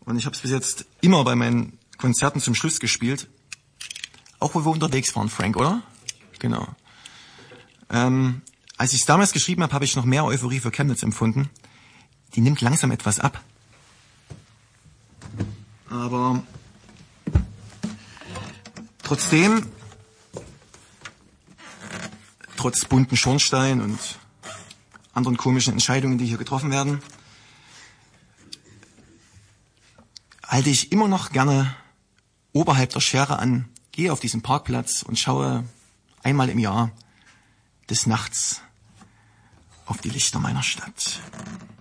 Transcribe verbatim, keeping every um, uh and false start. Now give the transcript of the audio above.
Und ich habe es bis jetzt immer bei meinen Konzerten zum Schluss gespielt. Auch wo wir unterwegs waren, Frank, oder? Genau. Ähm, als ich es damals geschrieben habe, habe ich noch mehr Euphorie für Chemnitz empfunden. Die nimmt langsam etwas ab. Aber trotzdem, trotz bunten Schornstein und anderen komischen Entscheidungen, die hier getroffen werden, halte ich immer noch gerne oberhalb der Schere an, gehe auf diesen Parkplatz und schaue einmal im Jahr des Nachts auf die Lichter meiner Stadt.